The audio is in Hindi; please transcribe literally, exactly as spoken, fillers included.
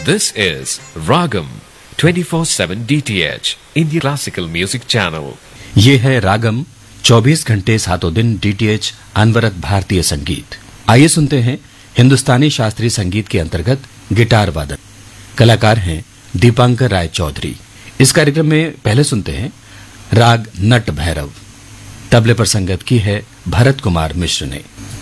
This is Ragam twenty-four seven D T H Indian Classical Music Channel. ये है रागम चौबीस घंटे सातों दिन डीटीएच अनवरत भारतीय संगीत। आइए सुनते हैं हिंदुस्तानी शास्त्रीय संगीत के अंतर्गत गिटार वादन। कलाकार हैं दीपांकर राय चौधरी। इस कार्यक्रम में पहले सुनते हैं राग नट भैरव। तबले पर संगत की है भरत कुमार मिश्र ने।